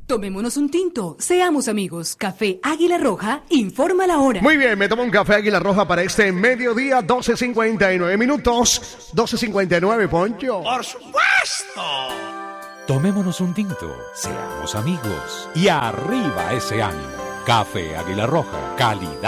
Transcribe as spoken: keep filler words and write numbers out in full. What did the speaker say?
Tomémonos un tinto, seamos amigos. Café Águila Roja, informa la hora. Muy bien, me tomo un café Águila Roja para este mediodía, doce cincuenta y nueve minutos. doce cincuenta y nueve, Poncho. ¡Por supuesto! Tomémonos un tinto, seamos amigos. Y arriba ese ánimo. Café Águila Roja, calidad.